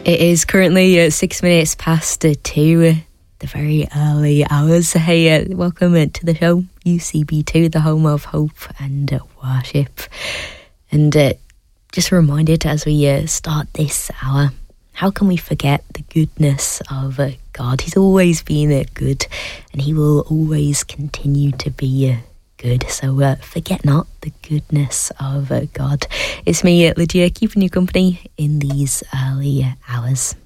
It is currently 6 minutes past 2, the very early hours. Hey, welcome to the show, UCB2, the home of hope and worship. And just reminded as we start this hour, how can we forget the goodness of God? He's always been good, and he will always continue to be good. So forget not the goodness of God. It's me, Lydia, keeping you company in these early hours.